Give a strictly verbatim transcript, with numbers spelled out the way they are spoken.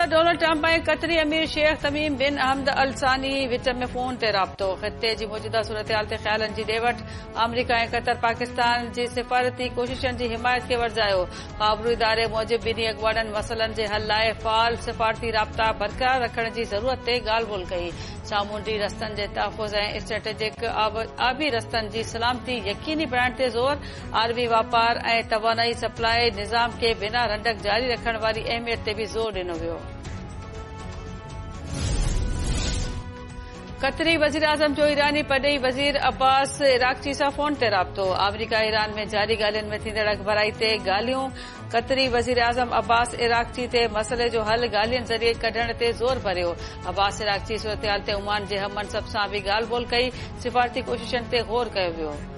Donald Trump ऐं क़तरी अमीर शेख तमीम बिन अहमद अल सानी विच में फोन ते राब्तो। ख़िते जी मौजूदा सूरतहाल ते ख़्यालनि जी ॾेवठ। अमरीका ऐं क़तर पाकिस्तान जी सिफ़ारती कोशिशनि जी हिमायत खे वर्जायो। ख़ाबरू इदारे मूजिब ॿिन्ही अॻवाननि मसइलनि जे हल लाइ फ़ाल सिफ़ारती राब्ता बरक़रार रखण जी ज़रूरत ते ॻाल्हि ॿोल्हि कई। सामूंडी रस्तनि जे तहफ़ुज़ ऐं स्ट्रेटेजिक आबी रस्तनि जी सलामती यक़ीनी बणाइण ते ज़ोर। आलमी वापार ऐं तवानाई सप्लाई निज़ाम खे बिना रंडक जारी रखण वारी अहमियत ते बि ज़ोर ॾिनो वियो। क़तरी वज़ीर आज़म जो ईरानी पॾेही वज़ीर अब्बास इराक़ची सां फ़ोन ते राब्तो। अमरीका ईरान में जारी ॻाल्हियुनि में थींदड़ अॻभराई ते ॻाल्हियूं। क़तरी वज़ीर आज़म अब्बास इराक़ची ते मसइले जो हल ॻाल्हियुनि ज़रिए कढण ते ज़ोर भरियो। अब्बास इराक़ची सूरतहाल ते ओमान जे हम मनसब सां बि ॻाल्हि ॿोल्हि कई। सिफ़ारती कोशिशनि ते ग़ौर कयो वियो।